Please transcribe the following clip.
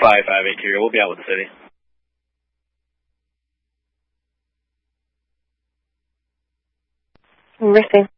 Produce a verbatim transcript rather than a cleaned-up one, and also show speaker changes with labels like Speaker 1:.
Speaker 1: five five eight here. We'll be out with the city.
Speaker 2: Mercy.